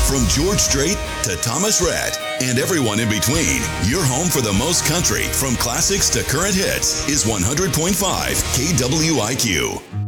From George Strait to Thomas Rhett and everyone in between, your home for the most country, from classics to current hits, is 100.5 KWIQ.